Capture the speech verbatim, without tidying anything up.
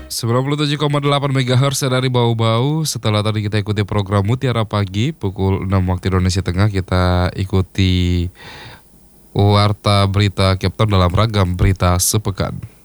sembilan puluh tujuh koma delapan megahertz dari Bau-Bau. Setelah tadi kita ikuti program Mutiara Pagi pukul enam waktu Indonesia Tengah, kita ikuti Warta Berita Captain dalam ragam berita sepekan.